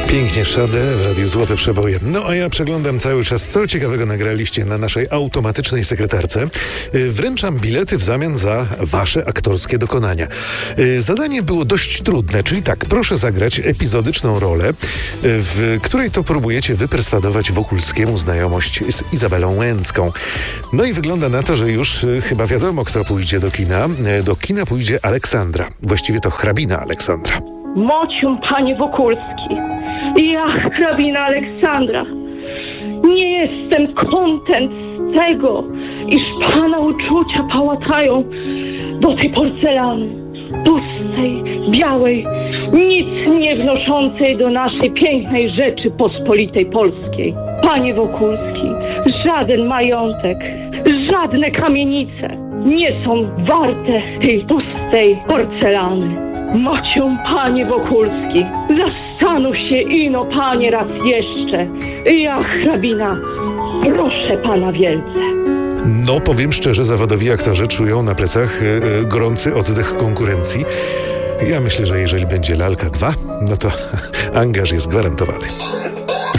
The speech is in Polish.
Pięknie Sade w Radiu Złote Przeboje. No a ja przeglądam cały czas, co ciekawego nagraliście na naszej automatycznej sekretarce. Wręczam bilety w zamian za wasze aktorskie dokonania. Zadanie było dość trudne, czyli tak, proszę zagrać epizodyczną rolę, w której to próbujecie wyperswadować Wokulskiemu znajomość z Izabelą Łęcką. No i wygląda na to, że już chyba wiadomo, kto pójdzie do kina. Do kina pójdzie Aleksandra. Właściwie to hrabina Aleksandra. Mocium, panie Wokulski, ja, hrabina Aleksandra, nie jestem kontent z tego, iż pana uczucia pałatają do tej porcelany, pustej, białej, nic nie wnoszącej do naszej pięknej rzeczy pospolitej polskiej. Panie Wokulski, żaden majątek, żadne kamienice nie są warte tej pustej porcelany. Mocią, panie Wokulski, zastanów się ino, panie, raz jeszcze. Ja, hrabina, proszę pana wielce. No, powiem szczerze, zawodowi aktorzy czują na plecach gorący oddech konkurencji. Ja myślę, że jeżeli będzie Lalka 2, no to angaż jest gwarantowany.